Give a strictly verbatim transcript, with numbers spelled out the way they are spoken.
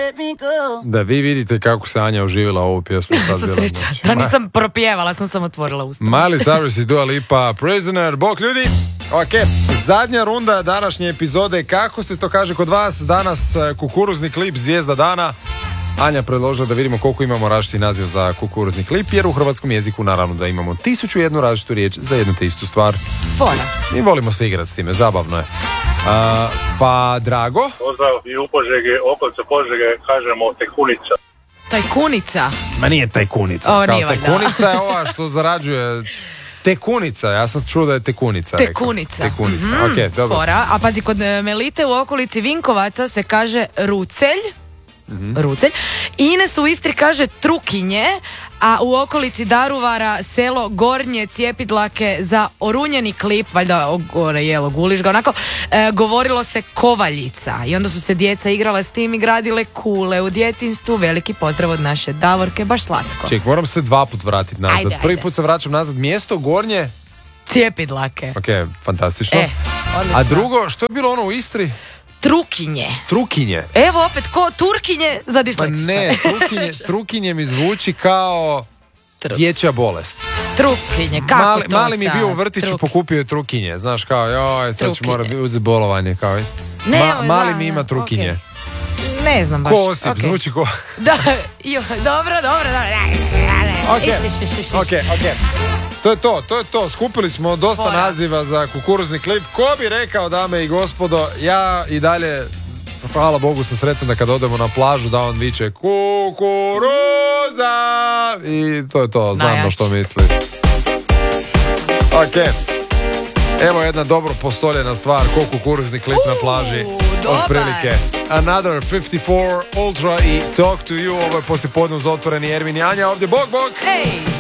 Da vi vidite kako se Anja uživila ovu pjesmu. Sva sreća, da nisam propjevala, sam samo otvorila usta. Miley Cyrus i Dua Lipa, Prisoner. Bok ljudi, ok, zadnja runda današnje epizode. Kako se to kaže kod vas? Danas kukuruzni klip Zvijezda dana. Anja predložila da vidimo koliko imamo različiti naziv za kukuruzni klip, jer u hrvatskom jeziku naravno da imamo tisuću jednu različitu riječ za jednu te istu stvar. Fona. I volimo se igrati s time, zabavno je. A, pa Drago? Pozdrav i u Požegi, okolice Požege, kažemo tekunica. Tajkunica. Ma nije tajkunica. Ovo Kao nije valjda. tekunica je ova što zarađuje. Tekunica, ja sam čuo da je tekunica. Tekunica. Rekao. Tekunica, Mm-hmm. ok, dobro. Fora. A pazi, kod e, Melite u okolici Vinkovaca se kaže rucelj. Mm-hmm. Rucelj. Ines u Istri kaže trukinje, a u okolici Daruvara selo Gornje Cijepidlake za orunjeni klip, valjda gore jelo guliš ga onako, e, govorilo se kovaljica i onda su se djeca igrale s tim i gradile kule u djetinstvu. Veliki pozdrav od naše Davorke, baš slatko. Ček, moram se dva put vratiti nazad. Ajde, Prvi ajde. put se vraćam nazad, mjesto Gornje. Cijepidlake. Ok, fantastično. E, odlično. A drugo, što je bilo ono u Istri? Trukinje. Trukinje. Evo opet ko Turkinje za Pa disleksičare. ne, trukinje, trukinje mi zvuči kao Truk. dječja bolest. Trukinje, kako mali, to mali mi je sad? bio u vrtiću, Truk- pokupio je trukinje. Znaš, kao, joj, sad ću Trukinje. morati uzeti bolovanje. Kao, Ne, Ma, evo, mali da, mi ima da, trukinje. okej. Ne znam baš. Ko Osip, okej. zvuči ko... Da, jo, dobro, dobro, dobro. Ok, Iš, iš, iš, iš, iš. ok, ok. To je to, to je to. Skupili smo dosta Fora. naziva za kukuruzni klip. Ko bi rekao, dame i gospodo, ja i dalje, hvala Bogu, sam sretan da kad odemo na plažu da on viče kukuruza i to je to, znam na Najjači. što misli. Ok. Evo jedna dobro posoljena stvar, ko kukuruzni klip na plaži. Uuu, dobar. Otprilike. Another fifty four Ultra i Talk to You. Ovo je poslijepodne uz otvoreni Ervin i Anja. Ovdje bok, bok. Ej.